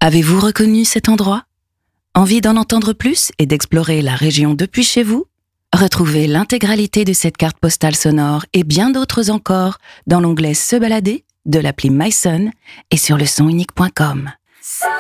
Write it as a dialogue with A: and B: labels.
A: Avez-vous reconnu cet endroit ? Envie d'en entendre plus et d'explorer la région depuis chez vous ? Retrouvez l'intégralité de cette carte postale sonore et bien d'autres encore dans l'onglet Se balader de l'appli myson et sur lesonunique.com.